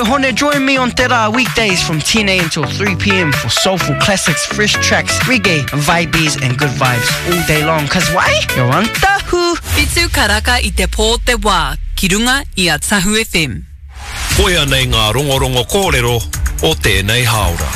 Hone, join me on Te Rā weekdays from 10am until 3pm for soulful classics, fresh tracks, reggae, vibes and good vibes all day long. Cause why? You're on Tahu. Pitu karaka I te pō te wā, ki runga I a Tahu FM. Koia nei ngā rongorongo kōrero o tēnei haora.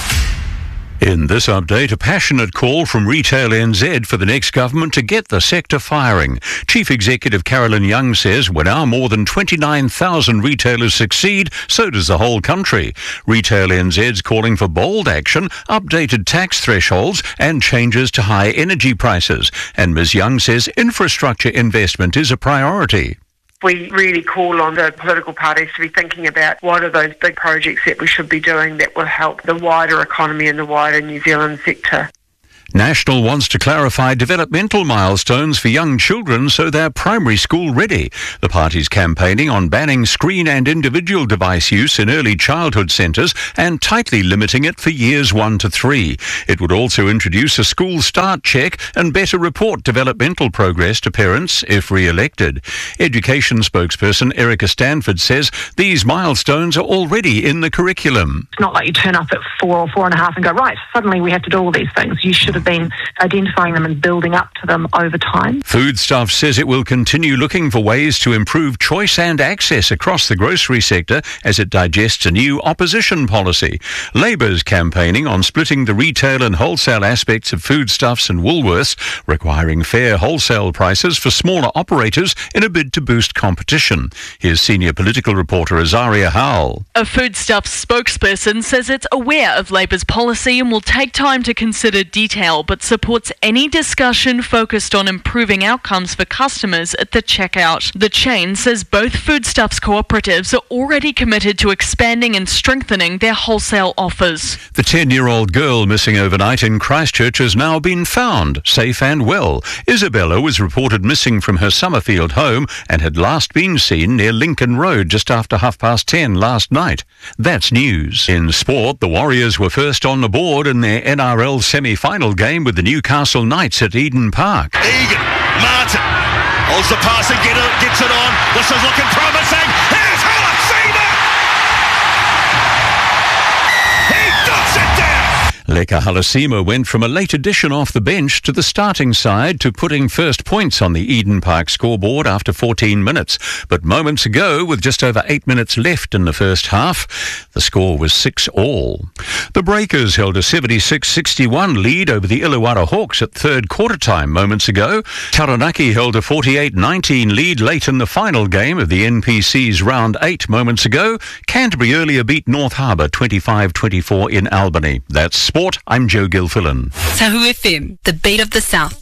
In this update, a passionate call from Retail NZ for the next government to get the sector firing. Chief Executive Carolyn Young says when our more than 29,000 retailers succeed, so does the whole country. Retail NZ's calling for bold action, updated tax thresholds and changes to high energy prices. And Ms Young says infrastructure investment is a priority. We really call on the political parties to be thinking about what are those big projects that we should be doing that will help the wider economy and the wider New Zealand sector. National wants to clarify developmental milestones for young children so they're primary school ready. The party's campaigning on banning screen and individual device use in early childhood centres and tightly limiting it for years 1 to 3. It would also introduce a school start check and better report developmental progress to parents if re-elected. Education spokesperson Erica Stanford says these milestones are already in the curriculum. It's not like you turn up at 4 or 4.5 and go, right, suddenly we have to do all these things. You should have been identifying them and building up to them over time. Foodstuffs says it will continue looking for ways to improve choice and access across the grocery sector as it digests a new opposition policy. Labour's campaigning on splitting the retail and wholesale aspects of foodstuffs and Woolworths, requiring fair wholesale prices for smaller operators in a bid to boost competition. Here's senior political reporter Azaria Howell. A foodstuffs spokesperson says it's aware of Labour's policy and will take time to consider detail, but supports any discussion focused on improving outcomes for customers at the checkout. The chain says both foodstuffs cooperatives are already committed to expanding and strengthening their wholesale offers. The 10-year-old girl missing overnight in Christchurch has now been found, safe and well. Isabella was reported missing from her Summerfield home and had last been seen near Lincoln Road just after 10:30 last night. That's news. In sport, the Warriors were first on the board in their NRL semi-final game with the Newcastle Knights at Eden Park. Egan, Martin, holds the pass and gets it on. This is looking promising. Here's Halasina! He knocks it down! Leka Halasima went from a late addition off the bench to the starting side to putting first points on the Eden Park scoreboard after 14 minutes. But moments ago, with just over 8 minutes left in the first half, the score was 6-all. The Breakers held a 76-61 lead over the Illawarra Hawks at third quarter time moments ago. Taranaki held a 48-19 lead late in the final game of the NPC's Round 8 moments ago. Canterbury earlier beat North Harbour 25-24 in Albany. That's sport. I'm Joe Gilfillan. Tahu FM, the beat of the South.